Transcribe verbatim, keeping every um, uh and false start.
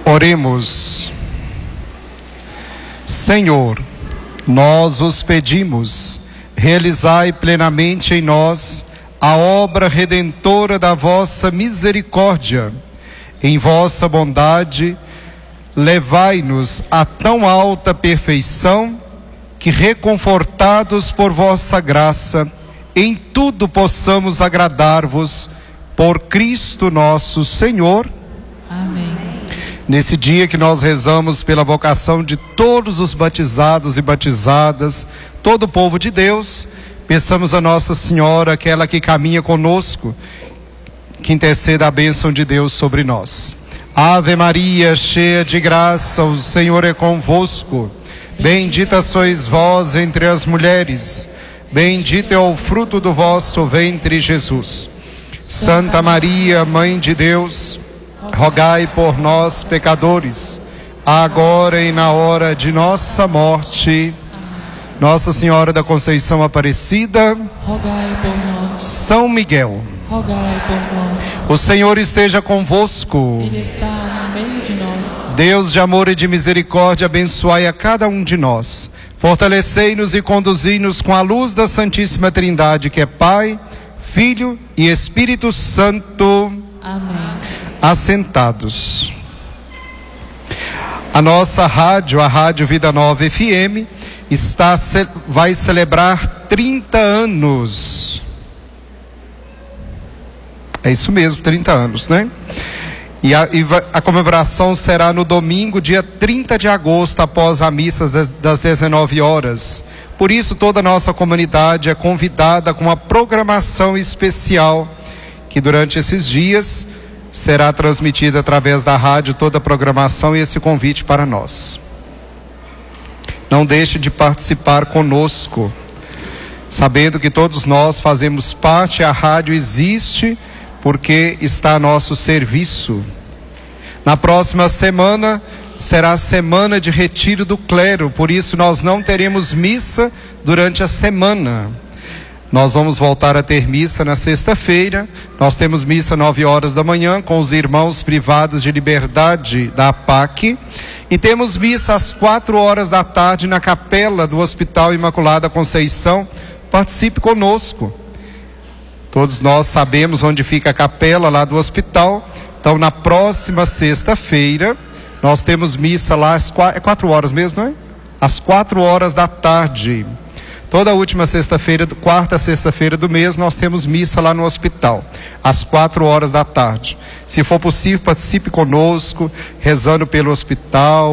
Oremos. Senhor, nós os pedimos, realizai plenamente em nós a obra redentora da vossa misericórdia. Em vossa bondade, levai-nos a tão alta perfeição que, reconfortados por vossa graça, em tudo possamos agradar-vos, por Cristo nosso Senhor. Amém. Nesse dia que nós rezamos pela vocação de todos os batizados e batizadas, todo o povo de Deus, peçamos a Nossa Senhora, aquela que caminha conosco, que interceda a bênção de Deus sobre nós. Ave Maria, cheia de graça, o Senhor é convosco. Bendita sois vós entre as mulheres, bendito é o fruto do vosso ventre, Jesus. Santa Maria, Mãe de Deus, rogai por nós, pecadores, agora e na hora de nossa morte. Nossa Senhora da Conceição Aparecida, rogai por nós. São Miguel, rogai por nós. O Senhor esteja convosco. Ele está no meio de nós. Deus de amor e de misericórdia, abençoai a cada um de nós. Fortalecei-nos e conduzi-nos com a luz da Santíssima Trindade, que é Pai, Filho e Espírito Santo. Amém. Assentados. A nossa rádio, a Rádio Vida Nova F M, está, vai celebrar trinta anos. É isso mesmo, trinta anos, né? E a, e a comemoração será no domingo, dia trinta de agosto, após a missa das, das dezenove horas. Por isso, toda a nossa comunidade é convidada com uma programação especial, que durante esses dias será transmitida através da rádio toda a programação e esse convite para nós. Não deixe de participar conosco, sabendo que todos nós fazemos parte, a rádio existe porque está a nosso serviço. Na próxima semana será a semana de retiro do clero, por isso nós não teremos missa durante a semana. Nós vamos voltar a ter missa na sexta-feira. Nós temos missa nove horas da manhã com os irmãos privados de liberdade da A P A C. E temos missa às quatro horas da tarde na capela do Hospital Imaculada Conceição. Participe conosco. Todos nós sabemos onde fica a capela lá do hospital. Então, na próxima sexta-feira, nós temos missa lá às quatro, é quatro horas mesmo, não é? Às quatro horas da tarde. Toda a última sexta-feira, quarta sexta-feira do mês, nós temos missa lá no hospital, às quatro horas da tarde. Se for possível, participe conosco, rezando pelo hospital,